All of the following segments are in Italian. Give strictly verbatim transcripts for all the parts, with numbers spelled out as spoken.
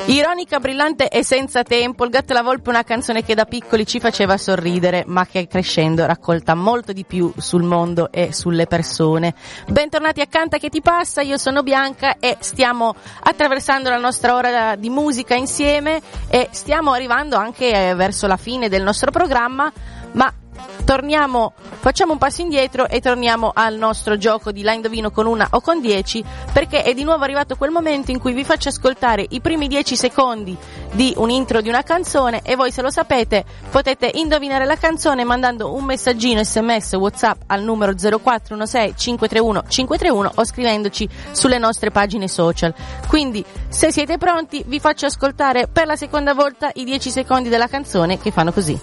Ironica, brillante e senza tempo, Il gatto e la volpe, una canzone che da piccoli ci faceva sorridere, ma che crescendo raccolta molto di più sul mondo e sulle persone. Bentornati a Canta che ti passa, io sono Bianca e stiamo attraversando la nostra ora di musica insieme e stiamo arrivando anche verso la fine del nostro programma, ma torniamo, facciamo un passo indietro e torniamo al nostro gioco di La indovino con una o con dieci, perché è di nuovo arrivato quel momento in cui vi faccio ascoltare i primi dieci secondi di un intro di una canzone e voi, se lo sapete, potete indovinare la canzone mandando un messaggino sms WhatsApp al numero zero quattro uno sei cinque tre uno cinque tre uno o scrivendoci sulle nostre pagine social. Quindi, se siete pronti, vi faccio ascoltare per la seconda volta i dieci secondi della canzone, che fanno così.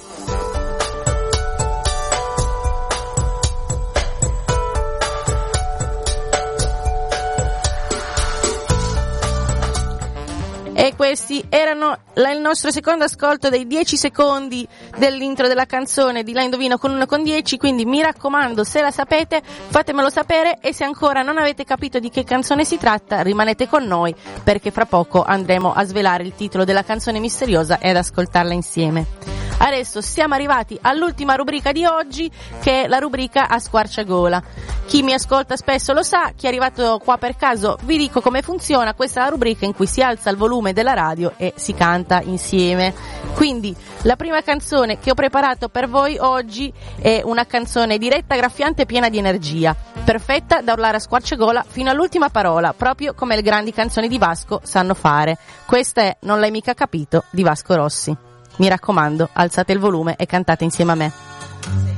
E questi erano la, il nostro secondo ascolto dei dieci secondi dell'intro della canzone di La indovino con uno con dieci, quindi mi raccomando, se la sapete fatemelo sapere e se ancora non avete capito di che canzone si tratta rimanete con noi, perché fra poco andremo a svelare il titolo della canzone misteriosa e ad ascoltarla insieme. Adesso siamo arrivati all'ultima rubrica di oggi, che è la rubrica a squarciagola. Chi mi ascolta spesso lo sa, chi è arrivato qua per caso vi dico come funziona. Questa è la rubrica in cui si alza il volume della radio e si canta insieme. Quindi la prima canzone che ho preparato per voi oggi è una canzone diretta, graffiante e piena di energia, perfetta da urlare a squarciagola fino all'ultima parola, proprio come le grandi canzoni di Vasco sanno fare. Questa è Non l'hai mica capito di Vasco Rossi. Mi raccomando, alzate il volume e cantate insieme a me.